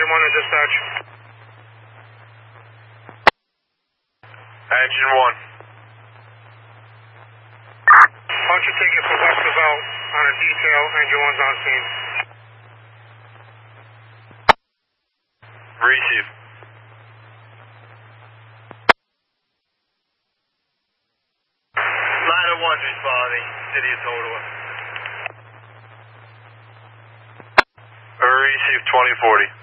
1 to dispatch. Engine 1. Bunch of ticket for Westerville on a detail. Engine 1's on scene. Receive. Ladder 1's responding. City of Totowa. Receive 2040.